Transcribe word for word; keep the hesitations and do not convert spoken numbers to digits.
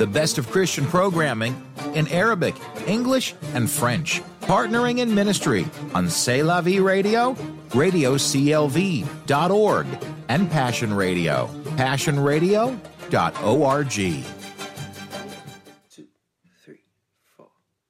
The best of Christian programming in Arabic, English, and French. Partnering in ministry on C'est La Vie Radio, radio c l v dot org, and Passion Radio, passion radio dot org.